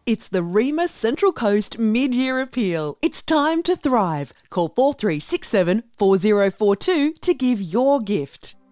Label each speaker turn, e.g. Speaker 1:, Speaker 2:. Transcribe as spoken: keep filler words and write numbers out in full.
Speaker 1: It's the REMA Central Coast Mid-Year Appeal. It's time to thrive. Call four three six seven, four zero four two to give your gift.